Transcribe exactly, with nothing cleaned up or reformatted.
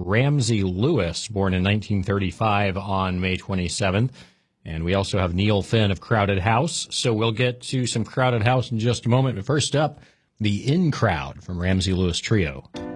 Ramsey Lewis, born in nineteen thirty-five on May twenty-seventh. And we also have Neil Finn of Crowded House. So we'll get to some Crowded House in just a moment. But first up, the In Crowd from Ramsey Lewis Trio.